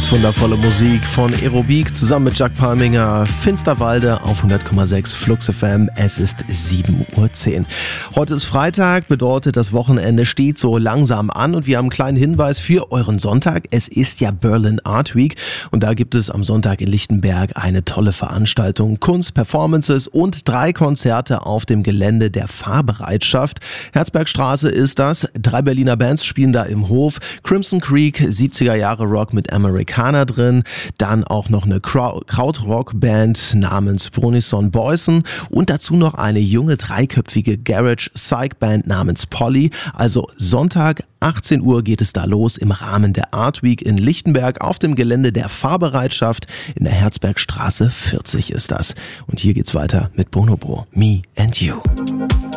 Wundervolle Musik von Aerobic zusammen mit Jack Palminger, Finsterwalde auf 100,6 Flux FM. Es ist 7:10 Uhr. Heute ist Freitag, bedeutet, das Wochenende steht so langsam an und wir haben einen kleinen Hinweis für euren Sonntag. Es ist ja Berlin Art Week und da gibt es am Sonntag in Lichtenberg eine tolle Veranstaltung, Kunst, Performances und 3 Konzerte auf dem Gelände der Fahrbereitschaft. Herzbergstraße ist das. 3 Berliner Bands spielen da im Hof. Crimson Creek, 70er Jahre Rock mit Americana drin. Dann auch noch eine Krautrock-Band namens Bronison Boysen und dazu noch eine junge 3-köpfige Garage-Psych-Band namens Polly. Also Sonntag 18 Uhr geht es da los im Rahmen der Art Week in Lichtenberg auf dem Gelände der Fahrbereitschaft in der Herzbergstraße 40 ist das. Und hier geht's weiter mit Bonobo, Me and You.